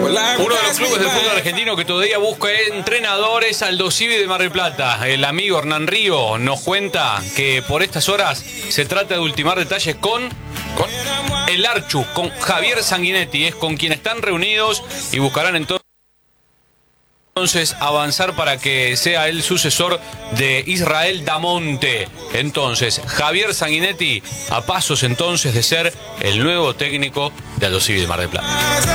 Uno de los clubes del fútbol argentino que todavía busca entrenadores, Aldosivi de Mar del Plata. El amigo Hernán Río nos cuenta que por estas horas se trata de ultimar detalles con el Archu, con Javier Sanguinetti. Es con quien están reunidos y buscarán entonces avanzar para que sea el sucesor de Israel Damonte. Entonces, Javier Sanguinetti a pasos entonces de ser el nuevo técnico de Aldosivi de Mar del Plata.